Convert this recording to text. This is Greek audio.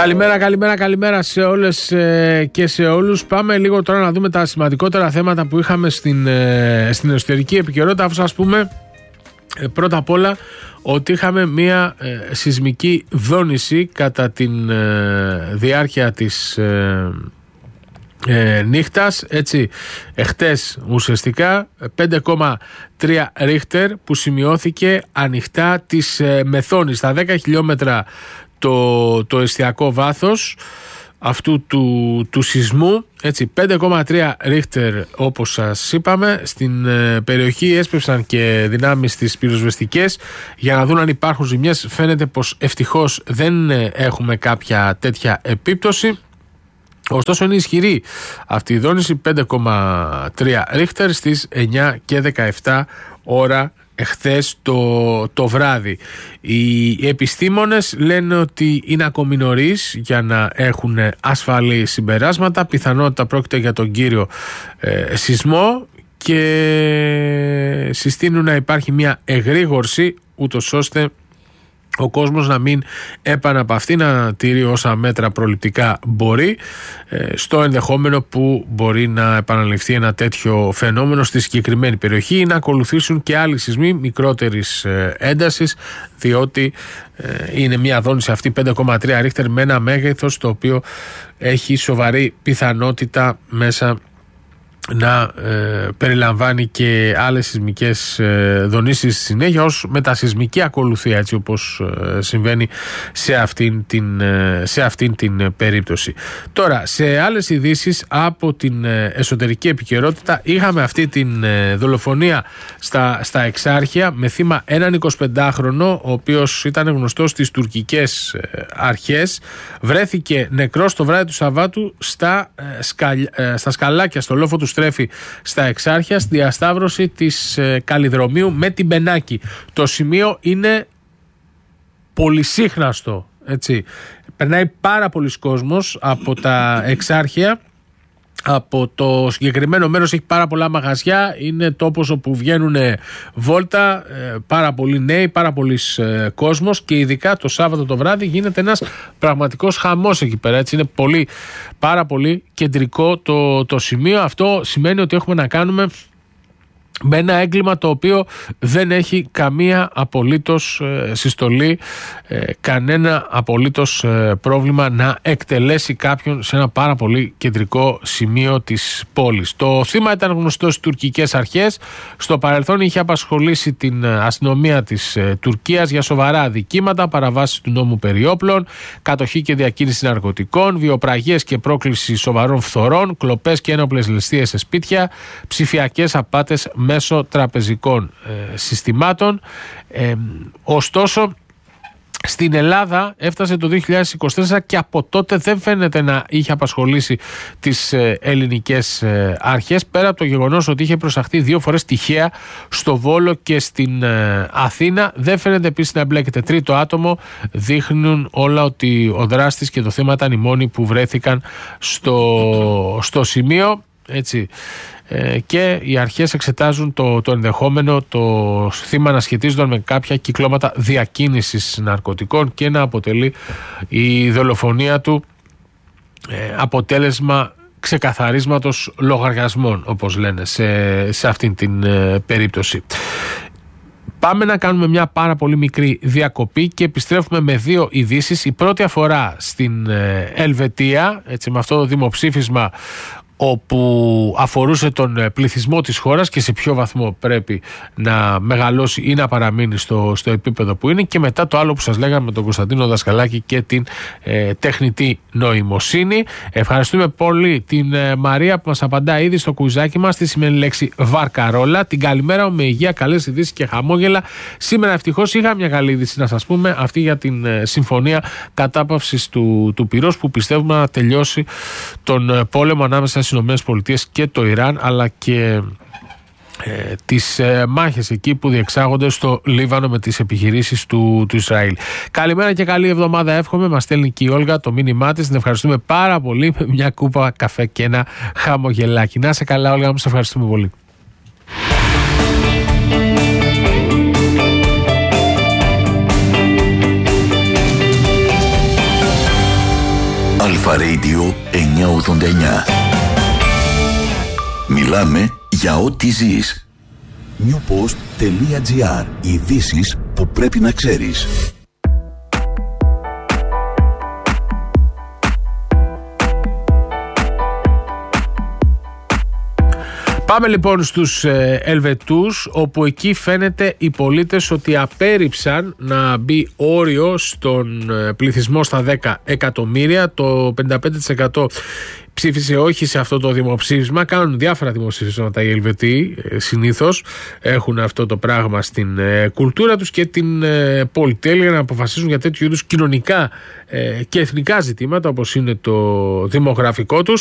Καλημέρα σε όλες και σε όλους. Πάμε λίγο τώρα να δούμε τα σημαντικότερα θέματα που είχαμε στην εσωτερική επικαιρότητα, αφού σας πούμε πρώτα απ' όλα ότι είχαμε μια σεισμική δόνηση κατά την διάρκεια της νύχτας, έτσι, εχτες ουσιαστικά 5,3 ρίχτερ που σημειώθηκε ανοιχτά της Μεθόνης, στα 10 χιλιόμετρα το εστιακό βάθος αυτού του σεισμού, έτσι, 5,3 ρίχτερ όπως σας είπαμε. Στην περιοχή έσπευσαν και δυνάμεις τις πυροσβεστικές για να δουν αν υπάρχουν ζημιές. Φαίνεται πως ευτυχώς δεν έχουμε κάποια τέτοια επίπτωση. Ωστόσο είναι ισχυρή αυτή η δόνηση, 5,3 ρίχτερ στις 9 και 17 ώρα εχθές το βράδυ. Οι επιστήμονες λένε ότι είναι ακόμη νωρίς για να έχουν ασφαλή συμπεράσματα. Πιθανότητα πρόκειται για τον κύριο σεισμό και συστήνουν να υπάρχει μια εγρήγορση, ούτως ώστε ο κόσμος να μην επαναπαυθεί, να τηρεί όσα μέτρα προληπτικά μπορεί, στο ενδεχόμενο που μπορεί να επαναληφθεί ένα τέτοιο φαινόμενο στη συγκεκριμένη περιοχή, ή να ακολουθήσουν και άλλοι σεισμοί μικρότερης έντασης, διότι είναι μια δόνηση αυτή 5,3 ρίχτερ με ένα μέγεθος το οποίο έχει σοβαρή πιθανότητα μέσα να περιλαμβάνει και άλλες σεισμικές δονήσεις στη συνέχεια ως μετασεισμική ακολουθία, έτσι όπως συμβαίνει σε αυτήν την περίπτωση. Τώρα, σε άλλες ειδήσεις από την εσωτερική επικαιρότητα, είχαμε αυτή την δολοφονία στα Εξάρχεια με θύμα έναν 25χρονο, ο οποίος ήταν γνωστός στις τουρκικές αρχές. Βρέθηκε νεκρός το βράδυ του Σαββάτου στα σκαλάκια, στο λόφο του Στρέφη στα Εξάρχεια, στη διασταύρωση της Καλλιδρομίου με την Μπενάκη. Το σημείο είναι πολυσύχναστο, έτσι. Περνάει πάρα πολλοί κόσμος από τα Εξάρχεια. Από το συγκεκριμένο μέρος έχει πάρα πολλά μαγαζιά, είναι τόπος όπου βγαίνουν βόλτα πάρα πολλοί νέοι, πάρα πολλοί κόσμος, και ειδικά το Σάββατο το βράδυ γίνεται ένας πραγματικός χαμός εκεί πέρα, έτσι. Είναι πάρα πολύ κεντρικό το σημείο. Αυτό σημαίνει ότι έχουμε να κάνουμε με ένα έγκλημα το οποίο δεν έχει καμία απολύτως συστολή, κανένα απολύτως πρόβλημα να εκτελέσει κάποιον σε ένα πάρα πολύ κεντρικό σημείο της πόλης. Το θύμα ήταν γνωστό στις τουρκικές αρχές. Στο παρελθόν είχε απασχολήσει την αστυνομία της Τουρκίας για σοβαρά αδικήματα, παραβάσεις του νόμου περί όπλων, κατοχή και διακίνηση ναρκωτικών, βιοπραγίες και πρόκληση σοβαρών φθορών, κλοπές και ένοπλες ληστείες σε σπίτια, ψηφιακές απάτες μέσω τραπεζικών συστημάτων. Ωστόσο, στην Ελλάδα έφτασε το 2024 και από τότε δεν φαίνεται να είχε απασχολήσει τις ελληνικές αρχές, πέρα από το γεγονός ότι είχε προσαχθεί 2 φορές τυχαία στο Βόλο και στην Αθήνα. Δεν φαίνεται επίσης να εμπλέκεται τρίτο άτομο. Δείχνουν όλα ότι ο δράστης και το θύμα ήταν οι μόνοι που βρέθηκαν στο σημείο, έτσι. Και οι αρχές εξετάζουν το ενδεχόμενο το θύμα να σχετίζονταν με κάποια κυκλώματα διακίνησης ναρκωτικών και να αποτελεί η δολοφονία του αποτέλεσμα ξεκαθαρίσματος λογαριασμών, όπως λένε σε αυτήν την περίπτωση. Πάμε να κάνουμε μια πάρα πολύ μικρή διακοπή και επιστρέφουμε με 2 ειδήσεις. Η πρώτη αφορά στην Ελβετία, έτσι, με αυτό το δημοψήφισμα όπου αφορούσε τον πληθυσμό της χώρας και σε ποιο βαθμό πρέπει να μεγαλώσει ή να παραμείνει στο επίπεδο που είναι, και μετά το άλλο που σας λέγαμε με τον Κωνσταντίνο Δασκαλάκη και την τεχνητή νοημοσύνη. Ευχαριστούμε πολύ την Μαρία που μας απαντά ήδη στο κουιζάκι μας τη σημερινή λέξη βαρκαρόλα. Την καλημέρα μου με υγεία, καλές ειδήσεις και χαμόγελα. Σήμερα ευτυχώς είχα μια καλή είδηση να σας πούμε, αυτή για την συμφωνία κατάπαυσης του πυρός, που πιστεύουμε να τελειώσει τον πόλεμο ανάμεσα στις ΗΠΑ και το Ιράν, αλλά και τις μάχες εκεί που διεξάγονται στο Λίβανο με τις επιχειρήσεις του Ισραήλ. Καλημέρα και καλή εβδομάδα εύχομαι. Μας στέλνει και η Όλγα το μήνυμά της. Την ευχαριστούμε πάρα πολύ, με μια κούπα καφέ και ένα χαμογελάκι. Να σε καλά, Όλγα, μας ευχαριστούμε πολύ. Αλφα Radio 989. Μιλάμε για ό,τι ζεις. newpost.gr. Ειδήσεις που πρέπει να ξέρεις. Πάμε λοιπόν στους Ελβετούς, όπου εκεί φαίνεται οι πολίτες ότι απέρριψαν να μπει όριο στον πληθυσμό στα 10 εκατομμύρια. Το 55% ψήφισε όχι σε αυτό το δημοψήφισμα. Κάνουν διάφορα δημοψήφισματα οι Ελβετοί, συνήθως έχουν αυτό το πράγμα στην κουλτούρα τους και την πολυτέλεια να αποφασίζουν για τέτοιου είδους κοινωνικά και εθνικά ζητήματα, όπως είναι το δημογραφικό τους.